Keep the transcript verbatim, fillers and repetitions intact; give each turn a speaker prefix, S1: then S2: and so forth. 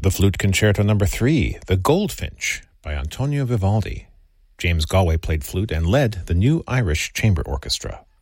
S1: The Flute Concerto Number three, The Goldfinch, by Antonio Vivaldi. James Galway played flute and led the New Irish Chamber Orchestra.